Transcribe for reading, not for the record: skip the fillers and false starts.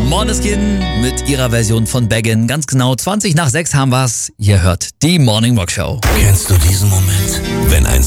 Måneskin mit ihrer Version von Beggin'. Ganz genau 20 nach 6 haben wir's. Ihr hört die Morning Rock Show. Kennst du diesen Moment, wenn ein